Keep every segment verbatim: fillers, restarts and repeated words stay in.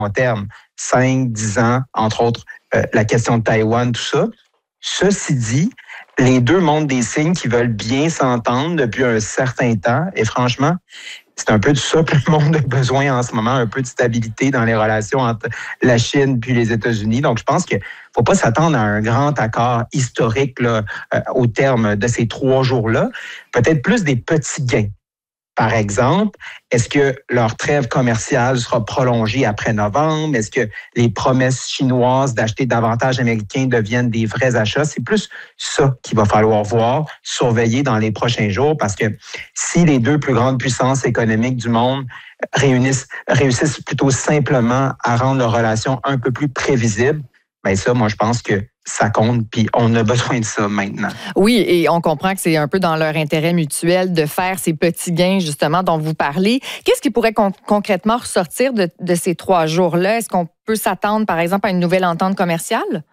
terme, cinq, dix ans, entre autres, euh, la question de Taïwan, tout ça. Ceci dit, les deux montrent des signes qui veulent bien s'entendre depuis un certain temps. Et franchement, c'est un peu de ça que le monde a besoin en ce moment, un peu de stabilité dans les relations entre la Chine puis les États-Unis. Donc, je pense qu'il ne faut pas s'attendre à un grand accord historique là, euh, au terme de ces trois jours-là. Peut-être plus des petits gains. Par exemple, est-ce que leur trêve commerciale sera prolongée après novembre? Est-ce que les promesses chinoises d'acheter davantage américains deviennent des vrais achats? C'est plus ça qu'il va falloir voir, surveiller dans les prochains jours, parce que si les deux plus grandes puissances économiques du monde réunissent, réussissent plutôt simplement à rendre leurs relations un peu plus prévisibles, bien ça, moi, je pense que ça compte, puis on a besoin de ça maintenant. Oui, et on comprend que c'est un peu dans leur intérêt mutuel de faire ces petits gains, justement, dont vous parlez. Qu'est-ce qui pourrait con- concrètement ressortir de, de ces trois jours-là? Est-ce qu'on peut s'attendre, par exemple, à une nouvelle entente commerciale?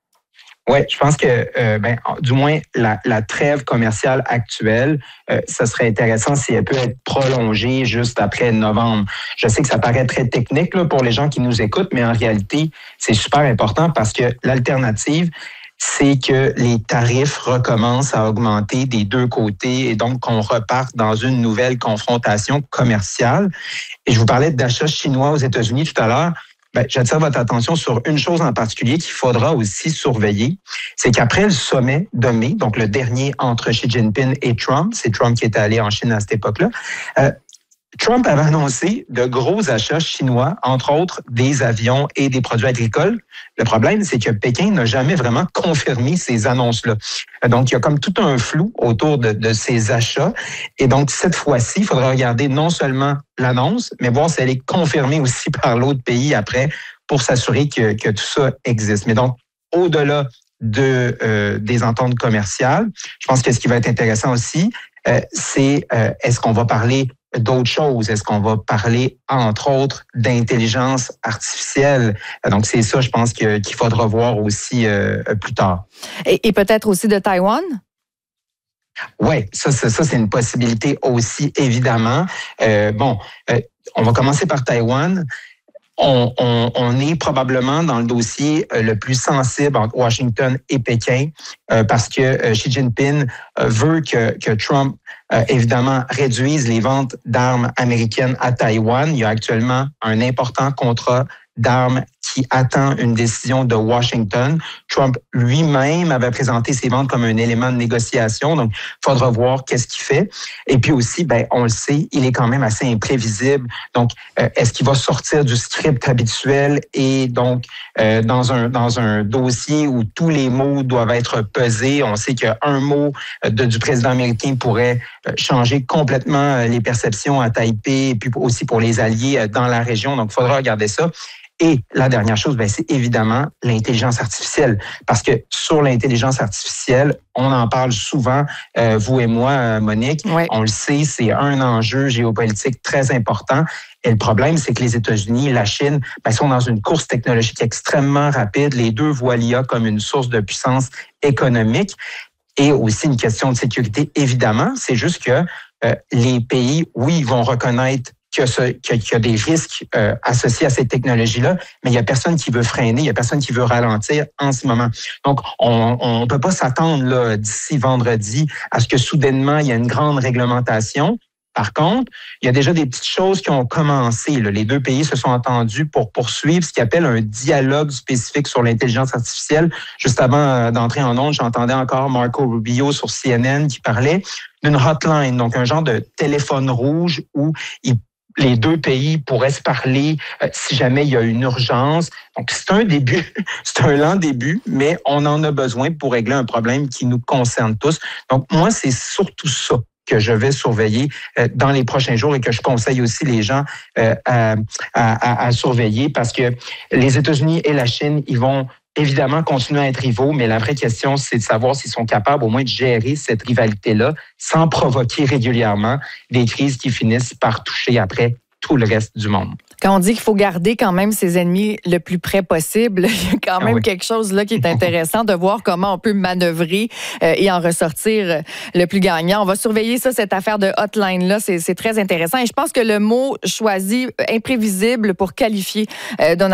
Oui, je pense que, euh, ben, du moins, la, la trêve commerciale actuelle, euh, ça serait intéressant si elle peut être prolongée juste après novembre. Je sais que ça paraît très technique là, pour les gens qui nous écoutent, mais en réalité, c'est super important parce que l'alternative, c'est que les tarifs recommencent à augmenter des deux côtés et donc qu'on reparte dans une nouvelle confrontation commerciale. Et je vous parlais d'achats chinois aux États-Unis tout à l'heure. Ben, j'attire votre attention sur une chose en particulier qu'il faudra aussi surveiller, c'est qu'après le sommet de mai, donc le dernier entre Xi Jinping et Trump, c'est Trump qui était allé en Chine à cette époque-là, euh, Trump avait annoncé de gros achats chinois, entre autres des avions et des produits agricoles. Le problème, c'est que Pékin n'a jamais vraiment confirmé ces annonces-là. Donc, il y a comme tout un flou autour de, de ces achats. Et donc, cette fois-ci, il faudra regarder non seulement l'annonce, mais voir si elle est confirmée aussi par l'autre pays après pour s'assurer que, que tout ça existe. Mais donc, au-delà de, euh, des ententes commerciales, je pense que ce qui va être intéressant aussi, euh, c'est euh, est-ce qu'on va parler d'autres choses? Est-ce qu'on va parler, entre autres, d'intelligence artificielle? Donc, c'est ça, je pense, que, qu'il faudra voir aussi euh, plus tard. Et, et peut-être aussi de Taïwan? Oui, ça, ça, ça, c'est une possibilité aussi, évidemment. Euh, bon, euh, on va commencer par Taïwan. On, on, on est probablement dans le dossier le plus sensible entre Washington et Pékin euh, parce que euh, Xi Jinping euh, veut que, que Trump, euh, évidemment, réduise les ventes d'armes américaines à Taïwan. Il y a actuellement un important contrat d'armes qui attend une décision de Washington. Trump lui-même avait présenté ses ventes comme un élément de négociation, donc il faudra voir qu'est-ce qu'il fait. Et puis aussi, ben, on le sait, il est quand même assez imprévisible. Donc, euh, est-ce qu'il va sortir du script habituel et donc euh, dans un dans un dossier où tous les mots doivent être pesés? On sait qu'un mot de, du président américain pourrait changer complètement les perceptions à Taipei et puis aussi pour les alliés dans la région. Donc, il faudra regarder ça. Et la dernière chose, ben, c'est évidemment l'intelligence artificielle. Parce que sur l'intelligence artificielle, on en parle souvent, euh, vous et moi, Monique. Oui. On le sait, c'est un enjeu géopolitique très important. Et le problème, c'est que les États-Unis et la Chine ben, sont dans une course technologique extrêmement rapide. Les deux voient l'I A comme une source de puissance économique et aussi une question de sécurité, évidemment. C'est juste que euh, les pays, oui, vont reconnaître qu'il y a des risques euh, associés à cette technologie-là, mais il n'y a personne qui veut freiner, il n'y a personne qui veut ralentir en ce moment. Donc, on ne peut pas s'attendre là, d'ici vendredi à ce que soudainement, il y ait une grande réglementation. Par contre, il y a déjà des petites choses qui ont commencé. Là. Les deux pays se sont entendus pour poursuivre ce qu'ils appellent un dialogue spécifique sur l'intelligence artificielle. Juste avant d'entrer en ondes, j'entendais encore Marco Rubio sur C N N qui parlait d'une hotline, donc un genre de téléphone rouge où il les deux pays pourraient se parler euh, si jamais il y a une urgence. Donc, c'est un début, c'est un lent début, mais on en a besoin pour régler un problème qui nous concerne tous. Donc, moi, c'est surtout ça que je vais surveiller euh, dans les prochains jours et que je conseille aussi les gens euh, à, à, à surveiller parce que les États-Unis et la Chine, ils vont évidemment continuer à être rivaux, mais la vraie question, c'est de savoir s'ils sont capables au moins de gérer cette rivalité-là sans provoquer régulièrement des crises qui finissent par toucher après tout le reste du monde. Quand on dit qu'il faut garder quand même ses ennemis le plus près possible, il y a quand même ah oui. quelque chose là qui est intéressant de voir comment on peut manœuvrer euh, et en ressortir le plus gagnant. On va surveiller ça, cette affaire de hotline-là. C'est, c'est très intéressant. Et je pense que le mot choisi, imprévisible, pour qualifier euh, Donald